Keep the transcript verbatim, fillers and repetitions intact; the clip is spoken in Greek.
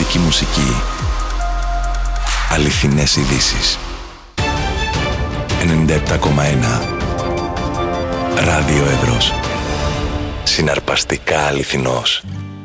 Ελληνική μουσική. Αληθινές ειδήσεις. ενενήντα επτά κόμμα ένα Ράδιο Εύρος. Συναρπαστικά αληθινός.